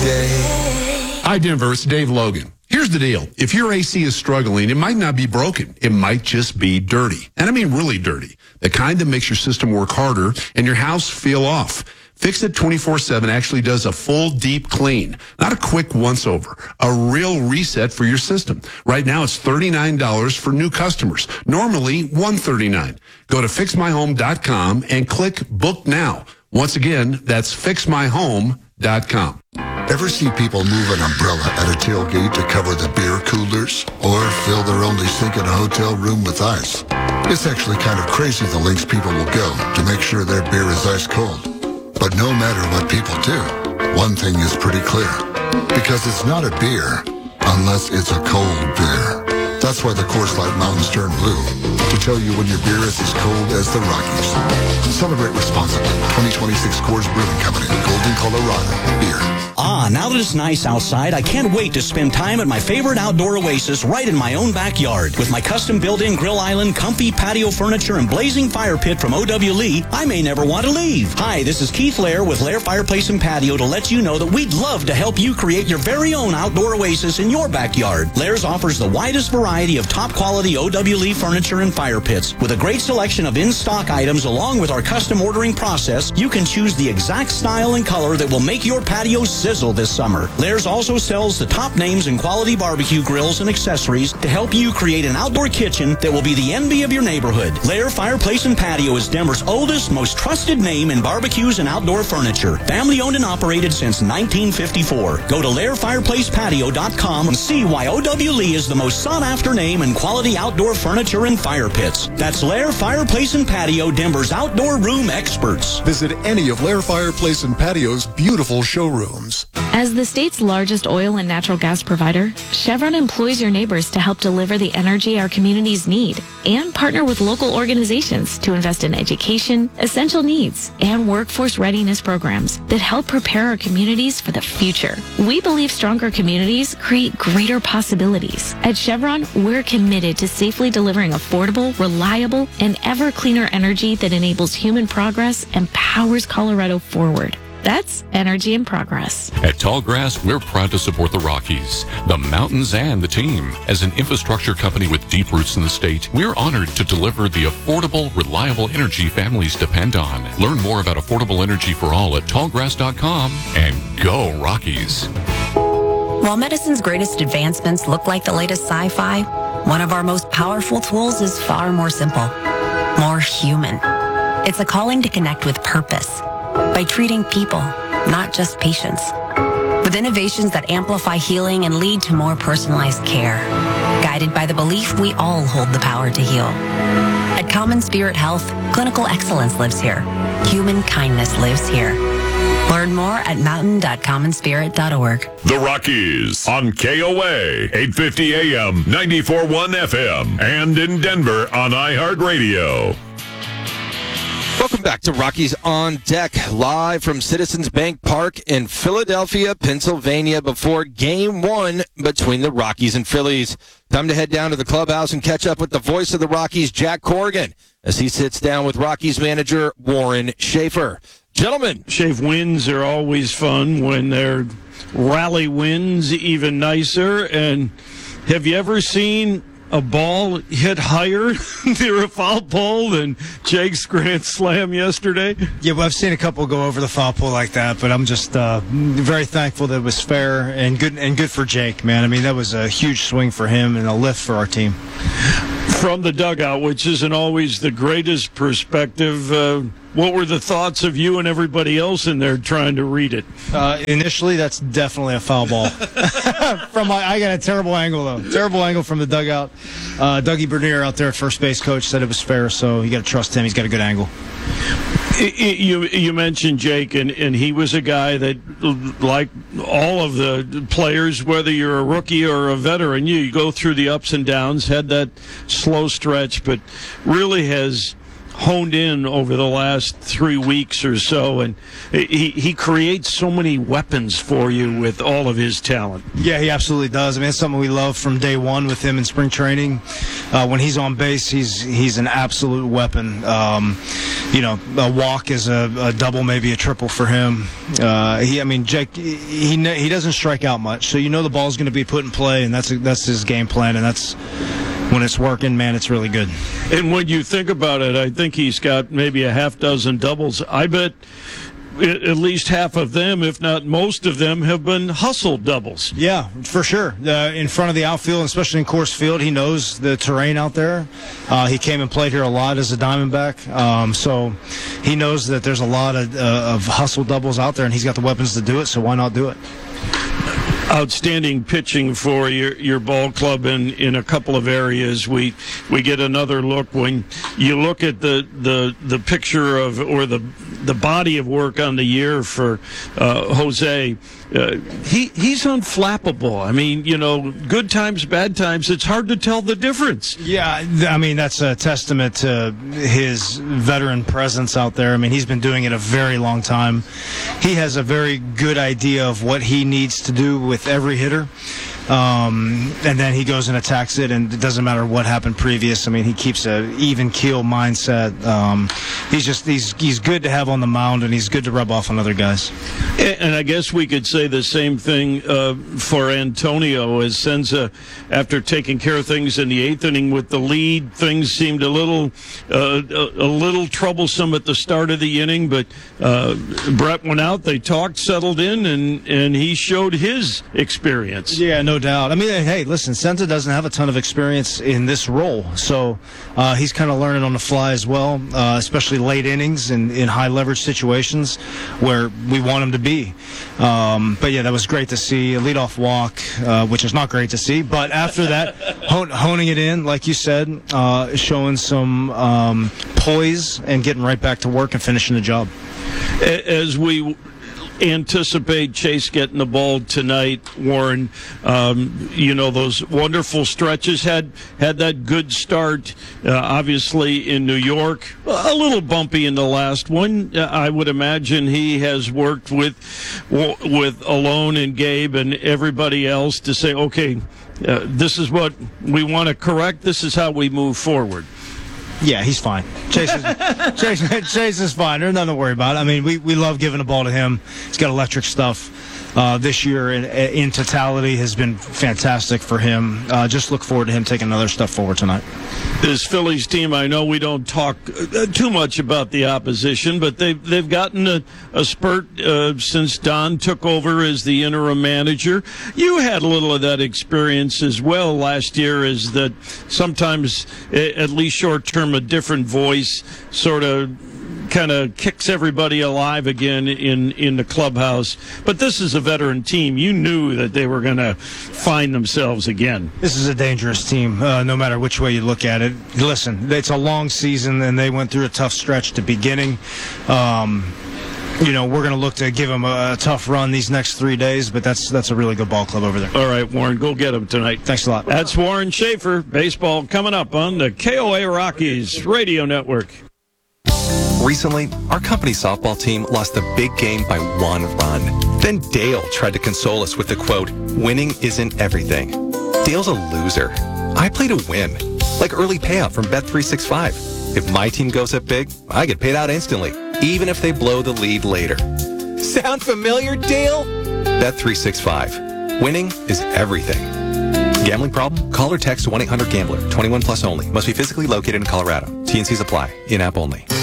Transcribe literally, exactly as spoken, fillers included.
day. Hi, Denver. It's Dave Logan. Here's the deal. If your A C is struggling, it might not be broken. It might just be dirty. And I mean really dirty. The kind that makes your system work harder and your house feel off. Fix It twenty-four seven actually does a full deep clean, not a quick once over, a real reset for your system. Right now it's thirty-nine dollars for new customers, normally one hundred thirty-nine dollars. Go to fix my home dot com and click book now. Once again, that's fix my home dot com. Ever see people move an umbrella at a tailgate to cover the beer coolers or fill their only sink in a hotel room with ice? It's actually kind of crazy the lengths people will go to make sure their beer is ice cold. But no matter what people do, one thing is pretty clear. Because it's not a beer unless it's a cold beer. That's why the Coors Light Mountains turn blue, to tell you when your beer is as cold as the Rockies. Celebrate responsibly. twenty twenty-six Coors Brewing Company, Golden, Colorado. Beer. Ah, now that it's nice outside, I can't wait to spend time at my favorite outdoor oasis right in my own backyard. With my custom built-in grill island, comfy patio furniture, and blazing fire pit from O W Lee, I may never want to leave. Hi, this is Keith Lair with Lair Fireplace and Patio to let you know that we'd love to help you create your very own outdoor oasis in your backyard. Lair's offers the widest variety of top-quality O W Lee furniture and fire pits. With a great selection of in-stock items along with our custom ordering process, you can choose the exact style and color that will make your patio sizzle this summer. Lair's also sells the top names in quality barbecue grills and accessories to help you create an outdoor kitchen that will be the envy of your neighborhood. Lair Fireplace and Patio is Denver's oldest, most trusted name in barbecues and outdoor furniture. Family owned and operated since nineteen fifty-four. Go to lair fireplace patio dot com and see why O W Lee is the most sought-after name in quality outdoor furniture and fire pits. That's Lair Fireplace and Patio, Denver's outdoor room experts. Visit any of Lair Fireplace and Patio's beautiful showrooms. As the state's largest oil and natural gas provider, Chevron employs your neighbors to help deliver the energy our communities need and partner with local organizations to invest in education, essential needs, and workforce readiness programs that help prepare our communities for the future. We believe stronger communities create greater possibilities. At Chevron, we're committed to safely delivering affordable, reliable, and ever cleaner energy that enables human progress and powers Colorado forward. That's energy in progress. At Tallgrass, we're proud to support the Rockies, the mountains, and the team. As an infrastructure company with deep roots in the state, we're honored to deliver the affordable, reliable energy families depend on. Learn more about affordable energy for all at tallgrass dot com and go Rockies. While medicine's greatest advancements look like the latest sci-fi, one of our most powerful tools is far more simple, more human. It's a calling to connect with purpose by treating people, not just patients, with innovations that amplify healing and lead to more personalized care, guided by the belief we all hold the power to heal. At Common Spirit Health, clinical excellence lives here. Human kindness lives here. Learn more at mountain dot common spirit dot org. The Rockies on K O A, eight fifty A M, ninety-four point one F M, and in Denver on iHeartRadio. Welcome back to Rockies on Deck, live from Citizens Bank Park in Philadelphia, Pennsylvania, before Game One between the Rockies and Phillies. Time to head down to the clubhouse and catch up with the voice of the Rockies, Jack Corrigan, as he sits down with Rockies manager Warren Schaefer. Gentlemen. Shave wins are always fun. When they're rally wins, even nicer. And have you ever seen a ball hit higher near a foul pole than Jake's grand slam yesterday? Yeah, well, I've seen a couple go over the foul pole like that, but I'm just uh, very thankful that it was fair and good and good for Jake, man. I mean, that was a huge swing for him and a lift for our team. From the dugout, which isn't always the greatest perspective, uh, what were the thoughts of you and everybody else in there trying to read it? Uh, initially, that's definitely a foul ball. From my, I got a terrible angle, though. Terrible angle from the dugout. Uh, Dougie Bernier out there at first base coach said it was fair, so you got to trust him. He's got a good angle. You you mentioned Jake, and, and he was a guy that, like all of the players, whether you're a rookie or a veteran, you, you go through the ups and downs, had that slow stretch, but really has honed in over the last three weeks or so, and he, he creates so many weapons for you with all of his talent. Yeah, he absolutely does. I mean, it's something we love from day one with him in spring training. Uh, when he's on base, he's he's an absolute weapon. Um, you know, a walk is a, a double, maybe a triple for him. Uh, he, I mean, Jake, he he doesn't strike out much, so you know the ball's going to be put in play, and that's that's his game plan, and that's when it's working, man, it's really good. And when you think about it, I think he's got maybe a half dozen doubles. I bet at least half of them, if not most of them, have been hustle doubles. Yeah, for sure. Uh, in front of the outfield, especially in Coors Field, he knows the terrain out there. Uh, he came and played here a lot as a Diamondback, um, so he knows that there's a lot of, uh, of hustle doubles out there, and he's got the weapons to do it, so why not do it? Outstanding pitching for your your ball club in, in a couple of areas. We we get another look when you look at the, the, the picture of or the the body of work on the year for uh, Jose. Uh, he he's unflappable. I mean, you know, good times, bad times. It's hard to tell the difference. Yeah, I mean that's a testament to his veteran presence out there. I mean, he's been doing it a very long time. He has a very good idea of what he needs to do with every hitter. Um, and then he goes and attacks it, and it doesn't matter what happened previous. I mean, he keeps a even keel mindset. Um, he's just he's he's good to have on the mound, and he's good to rub off on other guys. And I guess we could say the same thing uh, for Antonio, as Senza, after taking care of things in the eighth inning with the lead, things seemed a little uh, a, a little troublesome at the start of the inning, but uh, Brett went out, they talked, settled in, and, and he showed his experience. Yeah, no doubt. I mean, hey, listen, Senza doesn't have a ton of experience in this role, so uh, he's kind of learning on the fly as well, uh, especially late innings and in high leverage situations where we want him to be. Um, but yeah, that was great to see a leadoff walk, uh, which is not great to see. But after that, hon- honing it in, like you said, uh, showing some um, poise and getting right back to work and finishing the job. As we anticipate Chase getting the ball tonight, Warren, um, you know, those wonderful stretches, had had that good start, uh, obviously in New York, a little bumpy in the last one. I would imagine he has worked with with Alone and Gabe and everybody else to say, okay, uh, this is what we want to correct, this is how we move forward. Yeah, he's fine. Chase is, Chase, Chase is fine. There's nothing to worry about. I mean, we, we love giving the ball to him. He's got electric stuff. Uh, this year in, in totality has been fantastic for him. Uh, just look forward to him taking another step forward tonight. This Phillies team, I know we don't talk uh, too much about the opposition, but they've, they've gotten a, a spurt uh, since Don took over as the interim manager. You had a little of that experience as well last year, is that sometimes, at least short-term, a different voice sort of kind of kicks everybody alive again in, in the clubhouse. But this is a veteran team. You knew that they were going to find themselves again. This is a dangerous team, uh, no matter which way you look at it. Listen, it's a long season, and they went through a tough stretch to beginning. Um, you know, we're going to look to give them a, a tough run these next three days, but that's that's a really good ball club over there. All right, Warren, go get them tonight. Thanks a lot. That's Warren Schaefer. Baseball coming up on the K O A Rockies Radio Network. Recently, our company softball team lost the big game by one run. Then Dale tried to console us with the quote, "Winning isn't everything." Dale's a loser. I play to win, like early payout from Bet three sixty-five. If my team goes up big, I get paid out instantly, even if they blow the lead later. Sound familiar, Dale? Bet three sixty-five. Winning is everything. Gambling problem? Call or text one eight hundred gambler. twenty-one plus only. Must be physically located in Colorado. T and Cs apply. In-app only.